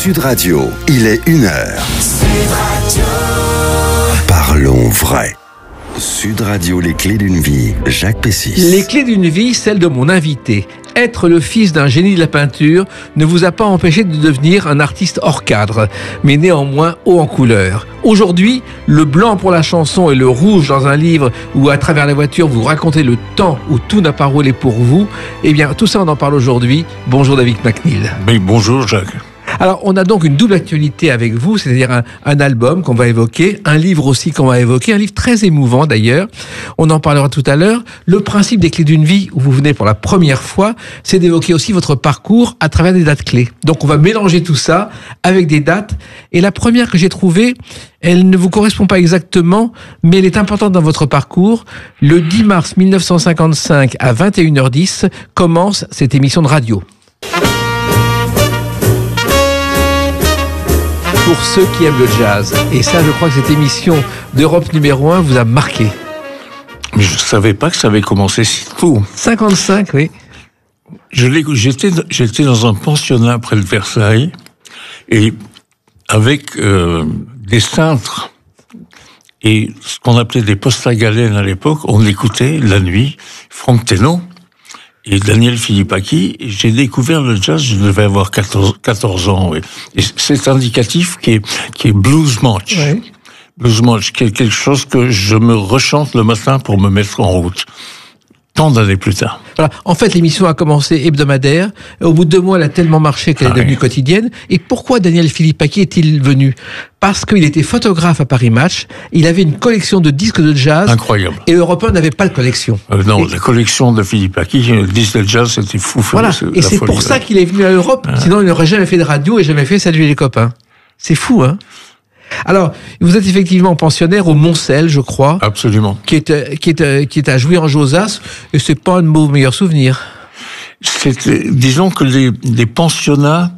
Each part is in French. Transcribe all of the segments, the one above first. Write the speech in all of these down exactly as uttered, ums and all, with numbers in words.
Sud Radio, il est une heure. Sud Radio. Parlons vrai. Sud Radio, les clés d'une vie, Jacques Pessis. Les clés d'une vie, celle de mon invité. Être le fils d'un génie de la peinture ne vous a pas empêché de devenir un artiste hors cadre, mais néanmoins haut en couleur. Aujourd'hui, le blanc pour la chanson et le rouge dans un livre où à travers la voiture vous racontez le temps où tout n'a pas roulé pour vous, eh bien tout ça on en parle aujourd'hui. Bonjour David McNeill. Mais bonjour Jacques. Alors, on a donc une double actualité avec vous, c'est-à-dire un, un album qu'on va évoquer, un livre aussi qu'on va évoquer, un livre très émouvant d'ailleurs. On en parlera tout à l'heure. Le principe des clés d'une vie, où vous venez pour la première fois, c'est d'évoquer aussi votre parcours à travers des dates clés. Donc, on va mélanger tout ça avec des dates. Et la première que j'ai trouvée, elle ne vous correspond pas exactement, mais elle est importante dans votre parcours. Le dix mars mille neuf cent cinquante-cinq à vingt et une heures dix commence cette émission de radio. Pour ceux qui aiment le jazz. Et ça, je crois que cette émission d'Europe numéro un vous a marqué. Mais je ne savais pas que ça avait commencé si tôt. cinquante-cinq, oui. Je l'ai, j'étais, j'étais dans un pensionnat près de Versailles, et avec euh, des cintres et ce qu'on appelait des postagalènes à l'époque, on écoutait la nuit Franck Thénault et Daniel Philippaki. J'ai découvert le jazz, je devais avoir quatorze, quatorze ans. Oui. Et c'est indicatif qui est, qui est Blues March. Oui. Blues March, qui est quelque chose que je me rechante le matin pour me mettre en route. Tant d'années plus tard. Voilà. En fait, l'émission a commencé hebdomadaire. Au bout de deux mois, elle a tellement marché qu'elle ah est devenue oui. quotidienne. Et pourquoi Daniel Philippaki est-il venu ? Parce qu'il était photographe à Paris Match. Il avait une collection de disques de jazz. Incroyable. Et Europe un n'avait pas de collection. Euh, non, et... la collection de Philippaki, le disque de jazz, c'était fou. Voilà. C'est et c'est folie, pour ouais. ça qu'il est venu à Europe. Ah. Sinon, il n'aurait jamais fait de radio et jamais fait Salut les copains. C'est fou, hein ? Alors, vous êtes effectivement pensionnaire au Moncel, je crois. Absolument. Qui est, qui est, qui est à Jouy-en-Josas, et c'est pas un de vos meilleurs souvenirs. C'était, disons que les, les pensionnats,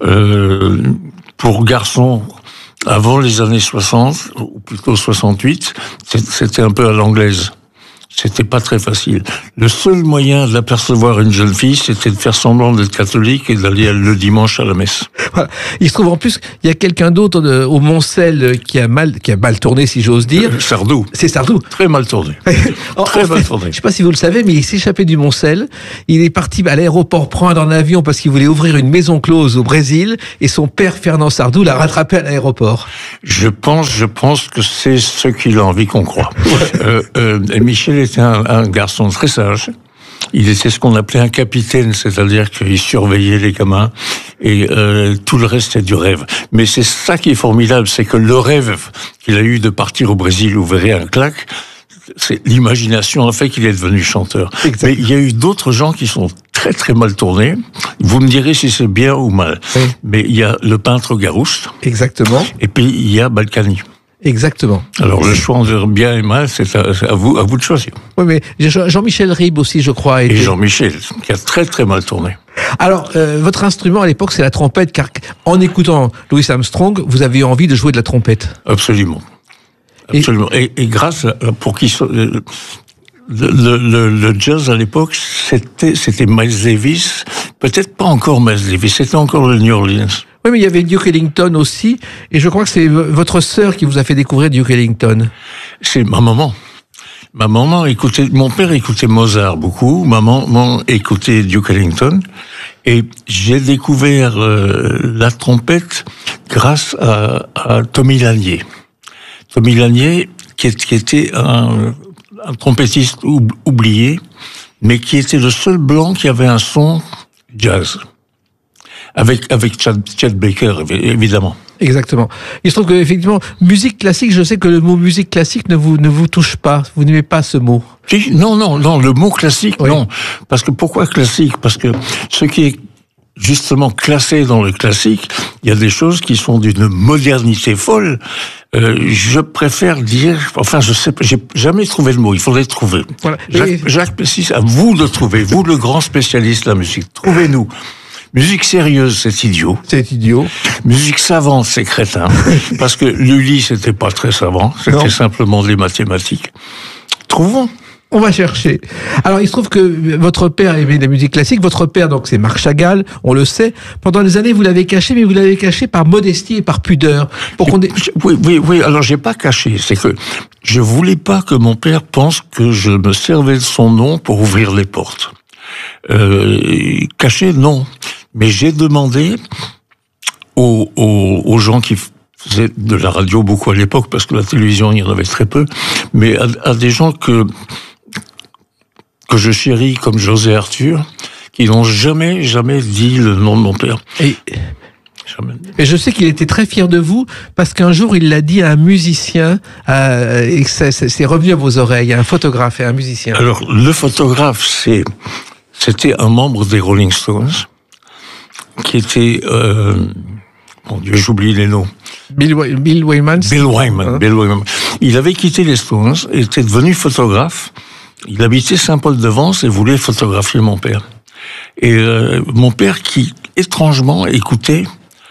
euh, pour garçons, avant les années soixante, ou plutôt soixante-huit, c'était un peu à l'anglaise. C'était pas très facile. Le seul moyen d'apercevoir une jeune fille, c'était de faire semblant d'être catholique et d'aller le dimanche à la messe. Voilà. Il se trouve en plus, il y a quelqu'un d'autre de, au Moncel qui a mal, qui a mal tourné, si j'ose dire. Euh, Sardou. C'est Sardou. Très mal tourné. en, très en mal fait, tourné. Je sais pas si vous le savez, mais il s'est échappé du Moncel. Il est parti à l'aéroport prendre un avion parce qu'il voulait ouvrir une maison close au Brésil, et son père Fernand Sardou l'a rattrapé à l'aéroport. Je pense, je pense que c'est ce qu'il a envie qu'on croie. Ouais. Euh, euh, Michel était un, un garçon très sage. Il était ce qu'on appelait un capitaine, c'est-à-dire qu'il surveillait les gamins, et euh, tout le reste est du rêve. Mais c'est ça qui est formidable, c'est que le rêve qu'il a eu de partir au Brésil ouvrir un claque, c'est l'imagination a fait qu'il est devenu chanteur. Exactement. Mais il y a eu d'autres gens qui sont très très mal tournés. Vous me direz si c'est bien ou mal. Oui. Mais il y a le peintre Garouste. Exactement. Et puis il y a Balkany. Exactement. Alors le choix entre bien et mal, c'est à, à vous, à vous de choisir. Oui, mais Jean-Michel Ribes aussi, je crois. Et était... Jean-Michel, qui a très très mal tourné. Alors, euh, votre instrument à l'époque, c'est la trompette, car en écoutant Louis Armstrong, vous avez eu envie de jouer de la trompette. Absolument. Absolument. Et, et, et grâce à, pour qui le, le, le, le jazz à l'époque, c'était, c'était Miles Davis. Peut-être pas encore Miles Davis, c'était encore le New Orleans. Oui, mais il y avait Duke Ellington aussi, et je crois que c'est votre sœur qui vous a fait découvrir Duke Ellington. C'est ma maman. Ma maman écoutait, mon père écoutait Mozart beaucoup, ma maman écoutait Duke Ellington, et j'ai découvert euh, la trompette grâce à, à Tommy Lanier. Tommy Lanier, qui, est, qui était un, un trompettiste oublié, mais qui était le seul blanc qui avait un son jazz. Avec, avec Chad, Chad Baker, évidemment. Exactement. Il se trouve que, effectivement, musique classique, je sais que le mot musique classique ne vous, ne vous touche pas. Vous n'aimez pas ce mot. Non, non, non, le mot classique, oui. Non. Parce que, pourquoi classique? Parce que ce qui est justement classé dans le classique, il y a des choses qui sont d'une modernité folle. Euh, je préfère dire, enfin, je sais pas, j'ai jamais trouvé le mot, il faudrait le trouver. Voilà. Jacques, Et... Jacques Pessis, à vous de trouver, vous le grand spécialiste de la musique, trouvez-nous. Musique sérieuse, c'est idiot. C'est idiot. Musique savante, c'est crétin. Parce que Lully, c'était pas très savant. C'était non. simplement des mathématiques. Trouvons. On va chercher. Alors, il se trouve que votre père aimait la musique classique. Votre père, donc, c'est Marc Chagall, on le sait. Pendant des années, vous l'avez caché, mais vous l'avez caché par modestie et par pudeur. Pour qu'on... Oui, oui, oui. Alors, j'ai pas caché. C'est que je voulais pas que mon père pense que je me servais de son nom pour ouvrir les portes. Euh, caché, non. Mais j'ai demandé aux, aux, aux gens qui faisaient de la radio beaucoup à l'époque, parce que la télévision, il y en avait très peu, mais à, à des gens que que je chéris comme José Arthur, qui n'ont jamais, jamais dit le nom de mon père. Et, jamais. et je sais qu'il était très fier de vous, parce qu'un jour, il l'a dit à un musicien, euh, et que ça, ça, c'est revenu à vos oreilles, à un photographe et un musicien. Alors, le photographe, c'est, c'était un membre des Rolling Stones, qui était, euh, mon Dieu, j'oublie les noms. Bill, Bill Wyman. Bill Wyman, hein? Bill Wyman. Il avait quitté les Stones, était devenu photographe. Il habitait Saint-Paul-de-Vence et voulait photographier mon père. Et euh, mon père, qui étrangement écoutait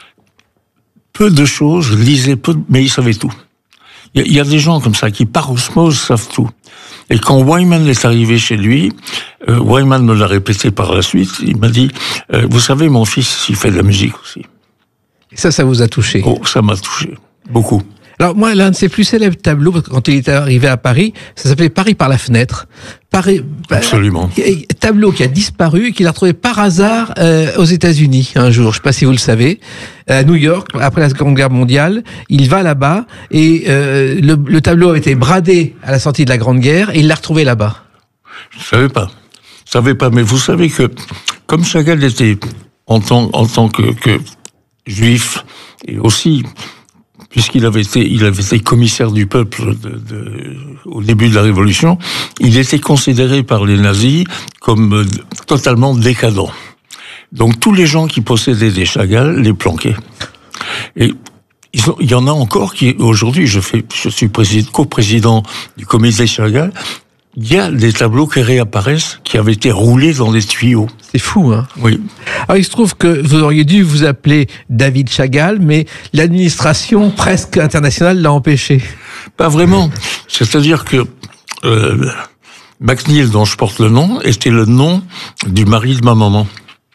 peu de choses, lisait peu, mais il savait tout. Il y, y a des gens comme ça qui, par osmose, savent tout. Et quand Wyman est arrivé chez lui, euh, Wyman me l'a répété par la suite. Il m'a dit euh, « Vous savez, mon fils, il fait de la musique aussi. » Et ça, ça vous a touché? Oh, ça m'a touché beaucoup. Alors moi, l'un de ses plus célèbres tableaux, quand il est arrivé à Paris, ça s'appelait Paris par la fenêtre. Paris, Absolument. Tableau qui a disparu et qu'il a retrouvé par hasard euh, aux États-Unis un jour. Je ne sais pas si vous le savez, à New York, après la Seconde Guerre mondiale, il va là-bas et euh, le, le tableau a été bradé à la sortie de la Grande Guerre et il l'a retrouvé là-bas. Je ne savais pas. Je savais pas, mais vous savez que comme Chagall était en tant, en tant que, que juif et aussi puisqu'il avait été, il avait été commissaire du peuple de, de, au début de la Révolution, il était considéré par les nazis comme euh, totalement décadent. Donc tous les gens qui possédaient des Chagall les planquaient. Et ils ont, il y en a encore qui, aujourd'hui, je fais, je suis président, coprésident du comité Chagall. Il y a des tableaux qui réapparaissent, qui avaient été roulés dans des tuyaux. C'est fou, hein? Oui. Alors, il se trouve que vous auriez dû vous appeler David Chagall, mais l'administration presque internationale l'a empêché. Pas vraiment. C'est-à-dire que euh, McNeil, dont je porte le nom, était le nom du mari de ma maman.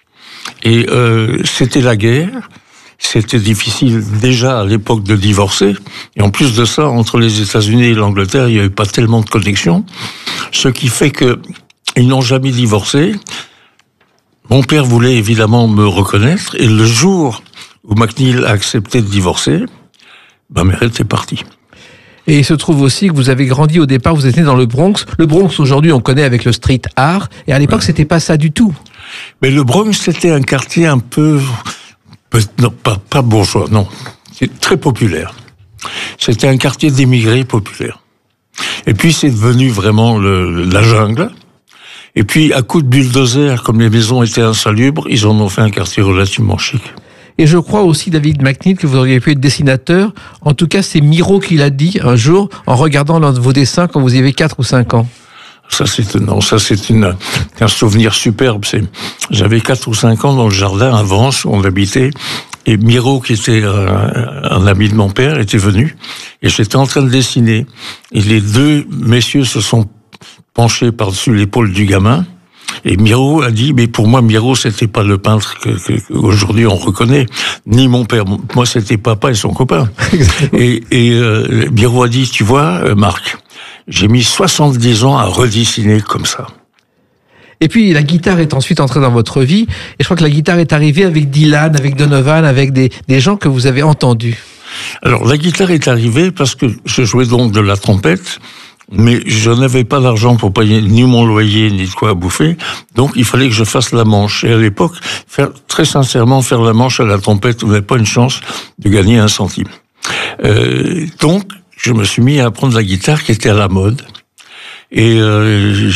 Et euh, c'était la guerre. C'était difficile déjà à l'époque de divorcer. Et en plus de ça, entre les États-Unis et l'Angleterre, il n'y avait pas tellement de connexion. Ce qui fait que ils n'ont jamais divorcé. Mon père voulait évidemment me reconnaître. Et le jour où McNeil a accepté de divorcer, ma mère était partie. Et il se trouve aussi que vous avez grandi au départ, vous étiez dans le Bronx. Le Bronx, aujourd'hui, on connaît avec le street art. Et à l'époque, ouais. C'était pas ça du tout. Mais le Bronx, c'était un quartier un peu... Non, pas, pas bourgeois, non. C'est très populaire. C'était un quartier d'émigrés populaire. Et puis, c'est devenu vraiment le, la jungle. Et puis, à coup de bulldozer, comme les maisons étaient insalubres, ils en ont fait un quartier relativement chic. Et je crois aussi, David McNeil, que vous auriez pu être dessinateur. En tout cas, c'est Miro qui l'a dit un jour, en regardant l'un de vos dessins quand vous aviez quatre ou cinq ans. Ça, c'est, non, ça, c'est une, un souvenir superbe. C'est, j'avais quatre ou cinq ans dans le jardin à Vence, où on habitait, et Miro, qui était un, un ami de mon père, était venu, et j'étais en train de dessiner. Et les deux messieurs se sont penchés par-dessus l'épaule du gamin, et Miro a dit, mais pour moi, Miro, c'était pas le peintre que, que, qu'aujourd'hui on reconnaît, ni mon père. Moi, c'était papa et son copain. et et euh, Miro a dit, tu vois, Marc, j'ai mis soixante-dix ans à redessiner comme ça. Et puis, la guitare est ensuite entrée dans votre vie. Et je crois que la guitare est arrivée avec Dylan, avec Donovan, avec des, des gens que vous avez entendus. Alors, la guitare est arrivée parce que je jouais donc de la trompette, mais je n'avais pas d'argent pour payer ni mon loyer, ni de quoi à bouffer. Donc, il fallait que je fasse la manche. Et à l'époque, faire, très sincèrement, faire la manche à la trompette, vous n'avez pas une chance de gagner un centime. Euh, donc, je me suis mis à apprendre la guitare qui était à la mode. Et euh,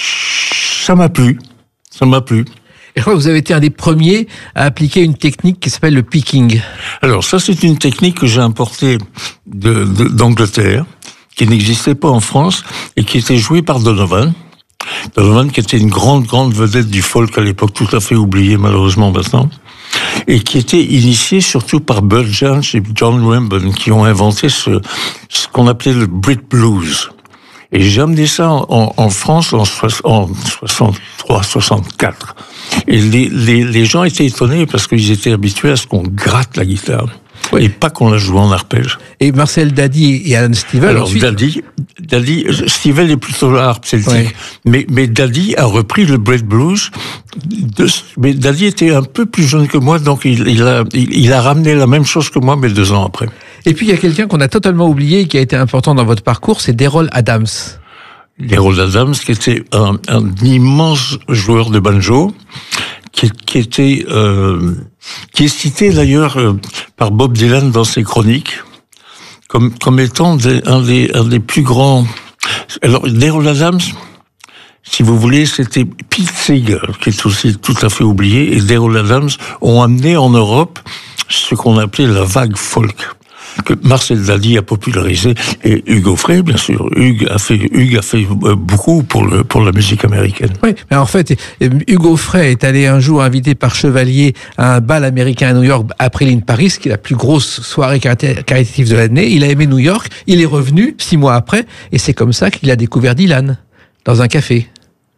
ça m'a plu. Ça m'a plu. Et je crois que vous avez été un des premiers à appliquer une technique qui s'appelle le picking. Alors ça, c'est une technique que j'ai importée de, de, d'Angleterre, qui n'existait pas en France, et qui était jouée par Donovan. Donovan, qui était une grande, grande vedette du folk à l'époque, tout à fait oubliée malheureusement maintenant. Et qui était initié surtout par Bud Jones et John Wimben, qui ont inventé ce, ce qu'on appelait le Brit Blues. Et j'ai amené ça en, en France en, en soixante-trois, soixante-quatre. Et les, les, les gens étaient étonnés parce qu'ils étaient habitués à ce qu'on gratte la guitare. Oui. Et pas qu'on la joue en arpège. Et Marcel Dady et Alan Stivell. Alors, ensuite... Dady, Dady, Stivell est plutôt la harpe celtique. Oui. Mais, mais Dady a repris le Bread Blues. De, mais Dady était un peu plus jeune que moi, donc il, il, a, il, il a ramené la même chose que moi, mais deux ans après. Et puis, il y a quelqu'un qu'on a totalement oublié et qui a été important dans votre parcours, c'est Darold Adams. Darold Adams, qui était un, un immense joueur de banjo, qui, qui était, euh, qui est cité d'ailleurs euh, par Bob Dylan dans ses chroniques, comme, comme étant des, un des, un des plus grands. Alors, Darold Adams, si vous voulez, c'était Pete Seeger, qui est aussi tout à fait oublié, et Darold Adams ont amené en Europe ce qu'on appelait la vague folk, que Marcel Dady a popularisé, et Hugo Frey, bien sûr. Hugues a fait, Hugues a fait beaucoup pour le, pour la musique américaine. Oui, mais en fait, Hugo Frey est allé un jour invité par Chevalier à un bal américain à New York après l'In Paris, qui est la plus grosse soirée caritative de l'année. Il a aimé New York, il est revenu six mois après, et c'est comme ça qu'il a découvert Dylan, dans un café.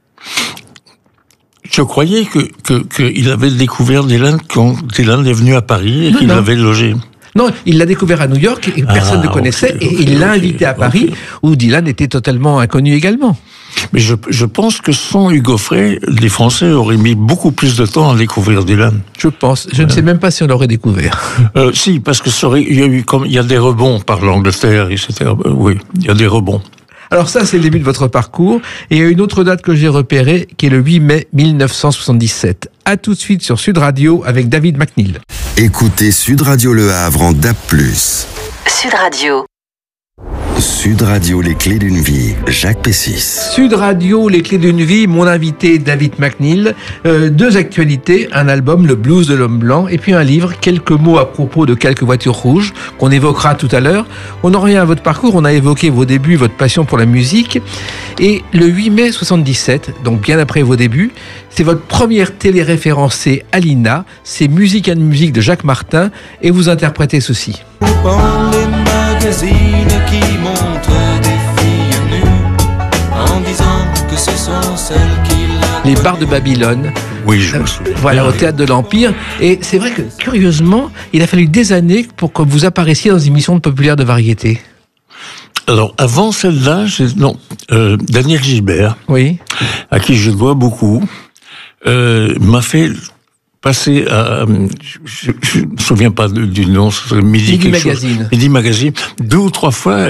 Je croyais que, que, qu'il avait découvert Dylan quand Dylan est venu à Paris et non, qu'il non. l'avait logé. Non, il l'a découvert à New York et personne ne ah, connaissait okay, et okay, il l'a okay, invité à Paris okay. où Dylan était totalement inconnu également. Mais je, je pense que sans Hugo Frey, les Français auraient mis beaucoup plus de temps à découvrir Dylan. Je pense. Je euh... ne sais même pas si on l'aurait découvert. Euh, si, parce que ça aurait, il y a eu comme, il y a des rebonds par l'Angleterre, et cetera. Euh, oui, il y a des rebonds. Alors ça, c'est le début de votre parcours. Et il y a une autre date que j'ai repérée, qui est le huit mai mille neuf cent soixante-dix-sept. À tout de suite sur Sud Radio avec David McNeil. Écoutez Sud Radio Le Havre en D A B plus. Sud Radio. Sud Radio, les clés d'une vie, Jacques Pessis. Sud Radio, les clés d'une vie, mon invité David McNeil. Euh, deux actualités, un album, Le Blues de l'Homme Blanc, et puis un livre, quelques mots à propos de quelques voitures rouges, qu'on évoquera tout à l'heure. On en revient à votre parcours, on a évoqué vos débuts, votre passion pour la musique. Et le huit mai soixante-dix-sept, donc bien après vos débuts, c'est votre première télé référencée à l'I N A, c'est Musique and Musique de Jacques Martin, et vous interprétez ceci. Dans les magazines qui montrent des filles nues en disant que ce sont celles qui Les Bars de Babylone. Oui, je me souviens. Voilà, au Théâtre de l'Empire. Et c'est vrai que, curieusement, il a fallu des années pour que vous apparaissiez dans une émission populaire de variété. Alors, avant celle-là, j'ai, non, euh, Daniel Gilbert, oui, à qui je dois beaucoup, euh, m'a fait passer à, je ne me souviens pas du nom, Midi, Midi Magazine. Midi Magazine, deux ou trois fois.